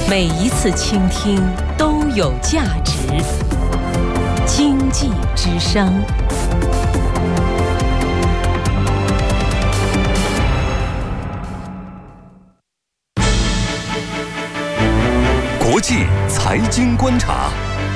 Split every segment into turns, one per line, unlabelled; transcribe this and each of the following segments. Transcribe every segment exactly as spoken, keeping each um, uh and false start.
每一次倾听都有价值。经济之声。
国际财经观察。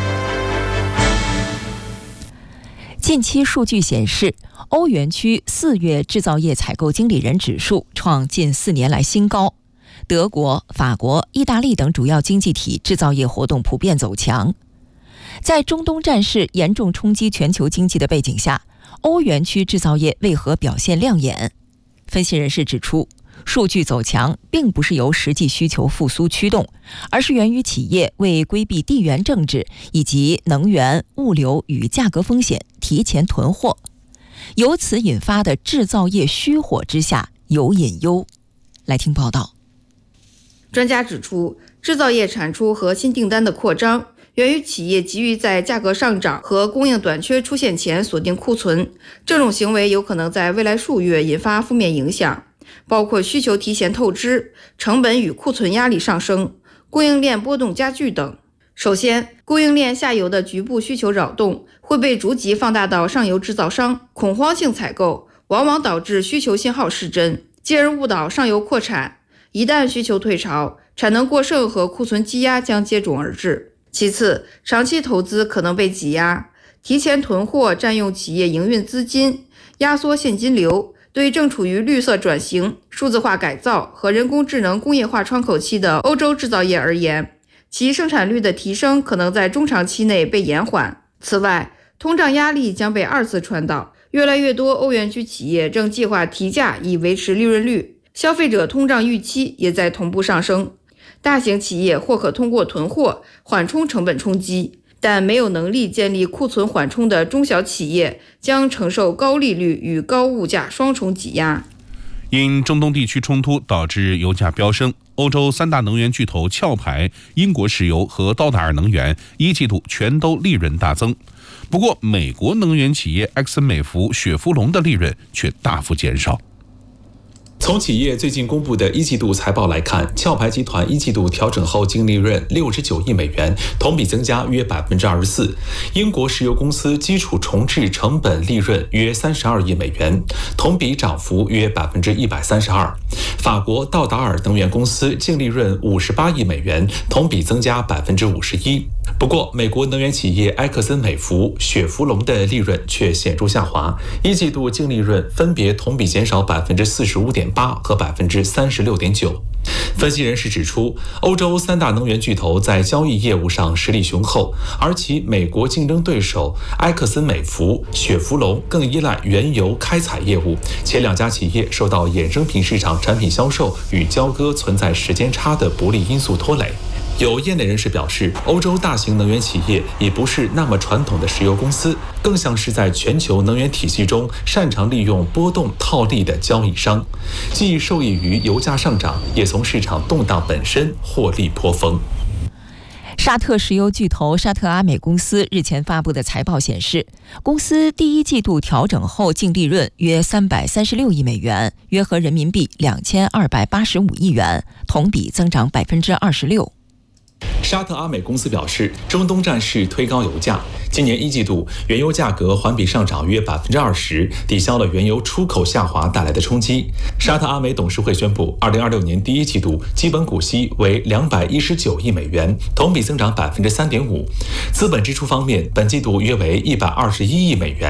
近期数据显示，欧元区四月制造业采购经理人指数创近四年来新高。德国、法国、意大利等主要经济体制造业活动普遍走强。在中东战事严重冲击全球经济的背景下，欧元区制造业为何表现亮眼？分析人士指出，数据走强并不是由实际需求复苏驱动，而是源于企业为规避地缘政治以及能源、物流与价格风险提前囤货，由此引发的制造业虚火之下有隐忧。来听报道。
专家指出，制造业产出和新订单的扩张源于企业急于在价格上涨和供应短缺出现前锁定库存，这种行为有可能在未来数月引发负面影响，包括需求提前透支、成本与库存压力上升、供应链波动加剧等。首先，供应链下游的局部需求扰动会被逐级放大到上游制造商，恐慌性采购往往导致需求信号失真，进而误导上游扩产。一旦需求退潮，产能过剩和库存积压将接踵而至。其次，长期投资可能被挤压，提前囤货占用企业营运资金，压缩现金流，对正处于绿色转型、数字化改造和人工智能工业化窗口期的欧洲制造业而言，其生产率的提升可能在中长期内被延缓。此外，通胀压力将被二次传导，越来越多欧元区企业正计划提价以维持利润率，消费者通胀预期也在同步上升。大型企业或可通过囤货缓冲成本冲击，但没有能力建立库存缓冲的中小企业将承受高利率与高物价双重挤压。
因中东地区冲突导致油价飙升，欧洲三大能源巨头壳牌、英国石油和道达尔能源一季度全都利润大增。不过，美国能源企业埃克森美孚、雪佛龙的利润却大幅减少。
从企业最近公布的一季度财报来看，壳牌集团一季度调整后净利润六十九亿美元，同比增加约百分之二十四。英国石油公司基础重置成本利润约三十二亿美元，同比涨幅约百分之一百三十二。法国道达尔能源公司净利润五十八亿美元，同比增加百分之五十一。不过，美国能源企业埃克森美孚、雪佛龙的利润却显著下滑，一季度净利润分别同比减少百分之四十五点八和百分之三十六点九。分析人士指出，欧洲三大能源巨头在交易业务上实力雄厚，而其美国竞争对手埃克森美孚、雪佛龙更依赖原油开采业务，且两家企业受到衍生品市场产品销售与交割存在时间差的不利因素拖累。有业内人士表示，欧洲大型能源企业已不是那么传统的石油公司，更像是在全球能源体系中擅长利用波动套利的交易商，既受益于油价上涨，也从市场动荡本身获利颇丰。
沙特石油巨头沙特阿美公司日前发布的财报显示，公司第一季度调整后净利润约三百三十六亿美元，约合人民币两千二百八十五亿元，同比增长百分之二十六。
沙特阿美公司表示，中东战事推高油价，今年一季度原油价格环比上涨约百分之二十，抵消了原油出口下滑带来的冲击。沙特阿美董事会宣布，二零二六年第一季度基本股息为两百一十九亿美元，同比增长百分之三点五。资本支出方面，本季度约为一百二十一亿美元。